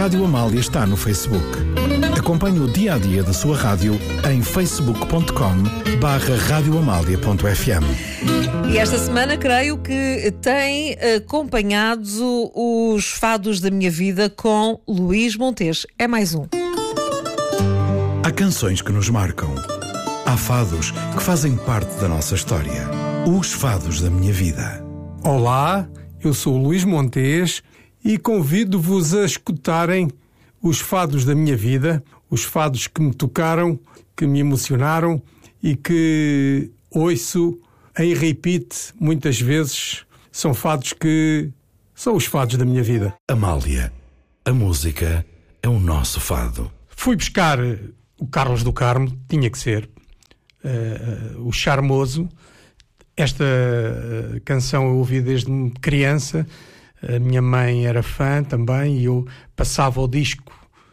Rádio Amália está no Facebook. Acompanhe o dia-a-dia da sua rádio em facebook.com/radioamalia.fm. E esta semana creio que tem acompanhado os fados da minha vida com Luís Montes. É mais um. Há canções que nos marcam. Há fados que fazem parte da nossa história. Os fados da minha vida. Olá, eu sou o Luís Montes e convido-vos a escutarem os fados da minha vida, os fados que me tocaram, que me emocionaram e que ouço em repeat muitas vezes. São fados que são os fados da minha vida. Amália, a música é o nosso fado. Fui buscar o Carlos do Carmo, tinha que ser, o Charmoso. Esta canção eu ouvi desde criança. A minha mãe era fã também e eu passava o disco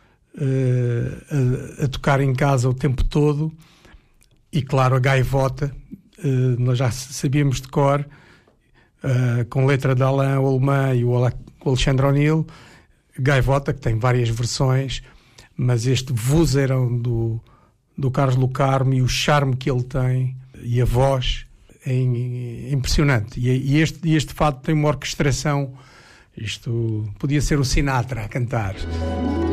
a tocar em casa o tempo todo. E claro, a gaivota, nós já sabíamos de cor, com letra de Alain Alemã e o Alexandre O'Neill. Gaivota, que tem várias versões, mas este vozeirão do Carlos do Carmo e o charme que ele tem e a voz é impressionante. E este fado tem uma orquestração. Isto podia ser o Sinatra a cantar.